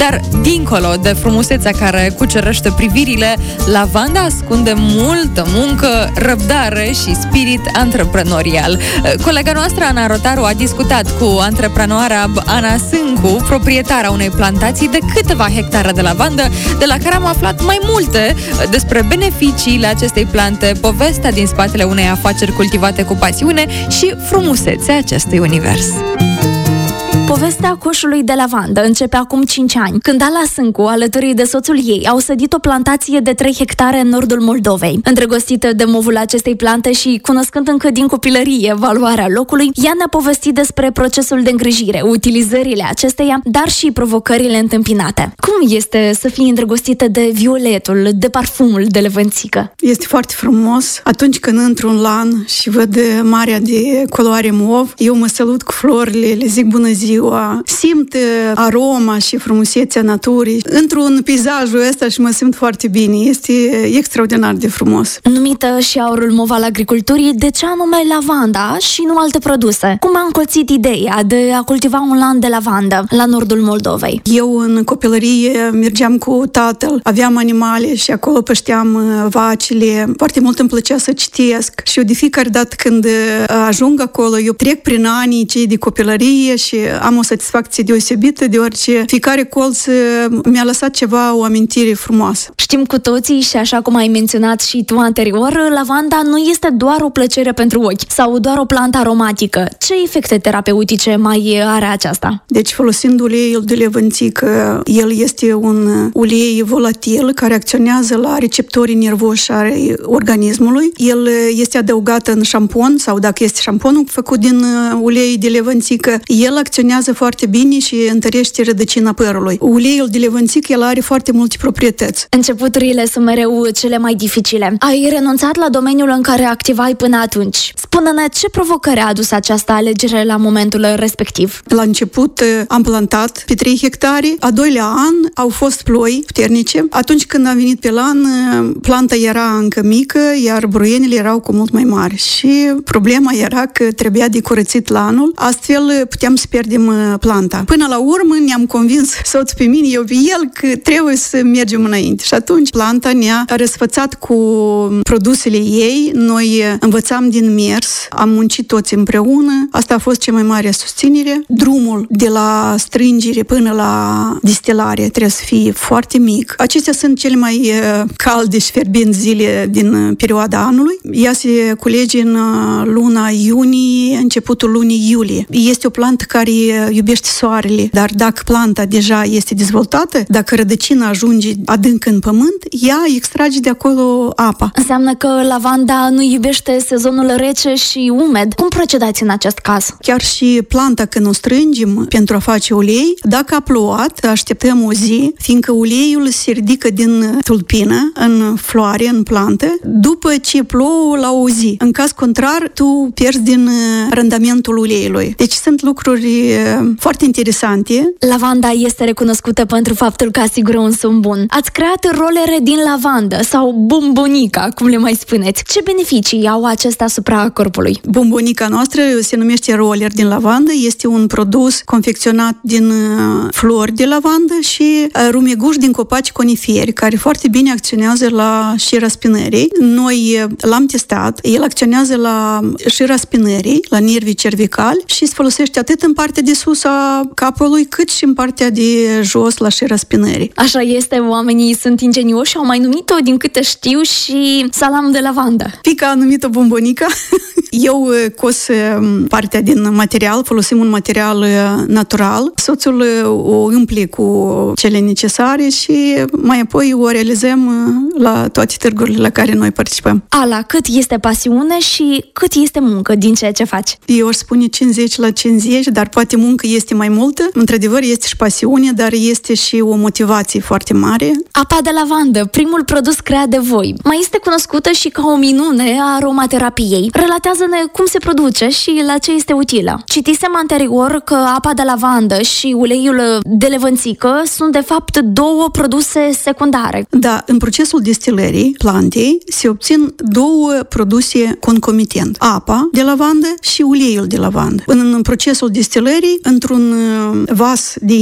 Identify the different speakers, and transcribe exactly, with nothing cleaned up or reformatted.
Speaker 1: Dar, dincolo de frumusețea care cucerește privirile, lavanda ascunde multă muncă, răbdare și spirit antreprenorial. Colega noastră, Ana Rotaru, a discutat cu antreprenoara Ana Sâncu, proprietara unei plantații de câteva hectare de lavandă, de la care am aflat mai multe despre beneficiile acestei plante, povestea din spatele unei afaceri cultivate cu pasiune și frumusețea acestui univers.
Speaker 2: Povestea coșului de lavandă începe acum cinci ani, când Ana Sâncu, alături de soțul ei, au sădit o plantație de trei hectare în nordul Moldovei. Îndrăgostită de movul acestei plante și cunoscând încă din copilărie valoarea locului, ea ne-a povestit despre procesul de îngrijire, utilizările acesteia, dar și provocările întâmpinate. Cum este să fii îndrăgostită de violetul, de parfumul de levănțică?
Speaker 3: Este foarte frumos. Atunci când intru în lan și văd marea de culoare mov, eu mă salut cu florile, le zic bună ziua. Simt aroma și frumusețea naturii. Într-un peisajul ăsta și mă simt foarte bine. Este extraordinar de frumos.
Speaker 2: Numită și aurul mov al agriculturii, de ce anume lavanda și nu alte produse? Cum a încolțit ideea de a cultiva un lan de lavandă la nordul Moldovei?
Speaker 3: Eu în copilărie mergeam cu tatăl, aveam animale și acolo pășteam vacile. Foarte mult îmi plăcea să citesc și eu de fiecare dată când ajung acolo, eu trec prin anii cei de copilărie și am o satisfacție deosebită, deoarece fiecare colț mi-a lăsat ceva, o amintire frumoasă.
Speaker 2: Știm cu toții și așa cum ai menționat și tu anterior, lavanda nu este doar o plăcere pentru ochi sau doar o plantă aromatică. Ce efecte terapeutice mai are aceasta?
Speaker 3: Deci folosind uleiul de levănțică, el este un ulei volatil care acționează la receptorii nervoși ai organismului. El este adăugat în șampon sau dacă este șamponul făcut din ulei de levănțică, el acționează foarte bine și întărește rădăcina părului. Uleiul de levănțică, el are foarte multe proprietăți.
Speaker 2: Începuturile sunt mereu cele mai dificile. Ai renunțat la domeniul în care activai până atunci. Spune-ne ce provocări a adus această alegere la momentul respectiv.
Speaker 3: La început am plantat pe trei hectare, a doilea an au fost ploi puternice. Atunci când am venit pe lan, planta era încă mică, iar broienile erau cu mult mai mari și problema era că trebuia de curățit lanul, astfel puteam să pierdem planta. Până la urmă ne-am convins soțul pe mine, eu pe el, că trebuie să mergem înainte. Și atunci planta ne-a răsfățat cu produsele ei, noi învățam din mers, am muncit toți împreună, asta a fost cea mai mare susținere. Drumul de la strângere până la distilare trebuie să fie foarte mic. Acestea sunt cele mai calde și fierbinți zile din perioada anului. Ea se culege în luna iunie, începutul lunii iulie. Este o plantă care iubește soarele, dar dacă planta deja este dezvoltată, dacă rădăcina ajunge adânc în pământ, ea extrage de acolo apa.
Speaker 2: Înseamnă că lavanda nu iubește sezonul rece și umed. Cum procedați în acest caz?
Speaker 3: Chiar și planta când o strângem pentru a face ulei, dacă a plouat, așteptăm o zi, fiindcă uleiul se ridică din tulpină în floare, în plantă, după ce plouă la o zi. În caz contrar, tu pierzi din randamentul uleiului. Deci sunt lucruri foarte interesante.
Speaker 2: Lavanda este recunoscută pentru faptul că asigură un somn bun. Ați creat rolere din lavandă sau bombonica, cum le mai spuneți. Ce beneficii au acestea asupra corpului?
Speaker 3: Bombonica noastră se numește roller din lavandă. Este un produs confecționat din flori de lavandă și rumeguș din copaci coniferi, care foarte bine acționează la șira spinării. Noi l-am testat. El acționează la șira spinării, la nervii cervicali și se folosește atât în partea de sus a capului, cât și în partea de jos la șira spinării.
Speaker 2: Așa este, oamenii sunt ingenioși, au mai numit-o, din câte știu, și salam de lavandă.
Speaker 3: Pica a numit-o bombonica. Eu cos partea din material, folosim un material natural. Soțul o umple cu cele necesare și mai apoi o realizăm la toate târgurile la care noi participăm.
Speaker 2: Ala, cât este pasiune și cât este muncă din ceea ce faci?
Speaker 3: Eu aș spune cincizeci la cincizeci, dar poate muncă este mai multă. Într-adevăr, este și pasiune, dar este și o motivație foarte mare.
Speaker 2: Apa de lavandă, primul produs creat de voi, mai este cunoscută și ca o minune a aromaterapiei. Relatează-ne cum se produce și la ce este utilă. Citisem anterior că apa de lavandă și uleiul de levănțică sunt de fapt două produse secundare.
Speaker 3: Da, în procesul destilării plantei se obțin două produse concomitent. Apa de lavandă și uleiul de lavandă. În procesul destilării, într-un vas de